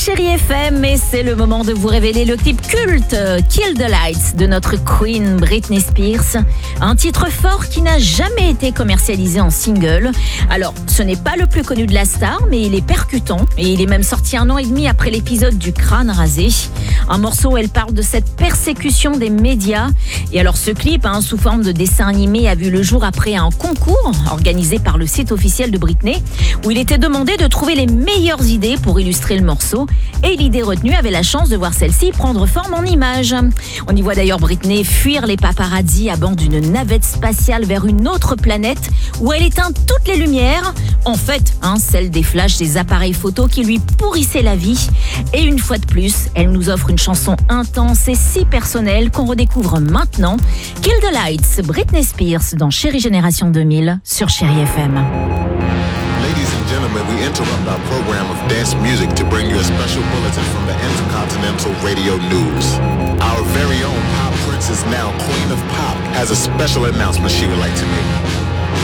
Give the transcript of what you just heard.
Chérie FM et c'est le moment de vous révéler le clip culte Kill the Lights de notre queen Britney Spears. Un titre fort qui n'a jamais été commercialisé en single. Alors, ce n'est pas le plus connu de la star, mais il est percutant et il est même sorti 1 an et demi après l'épisode du crâne rasé. Un morceau où elle parle de cette persécution des médias. Et alors, ce clip, sous forme de dessin animé, a vu le jour après un concours organisé par le site officiel de Britney, où il était demandé de trouver les meilleures idées pour illustrer le morceau. Et l'idée retenue avait la chance de voir celle-ci prendre forme en images. On y voit d'ailleurs Britney fuir les paparazzi à bord d'une navette spatiale vers une autre planète où elle éteint toutes les lumières. En fait, celle des flashs des appareils photo qui lui pourrissaient la vie. Et une fois de plus, elle nous offre une chanson intense et si personnelle qu'on redécouvre maintenant. Kill the Lights, Britney Spears dans Chérie Génération 2000 sur Chérie FM. Ladies and gentlemen, we interrupt our program of dance music to bring you a special bulletin from the Intercontinental Radio News. Our very own pop princess, now Queen of Pop, has a special announcement she would like to make.